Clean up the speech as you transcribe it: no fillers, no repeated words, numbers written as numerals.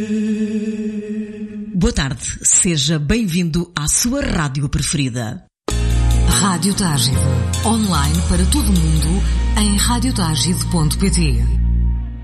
Boa tarde, seja bem-vindo à sua rádio preferida. Rádio Tágide, online para todo o mundo em radiotagide.pt.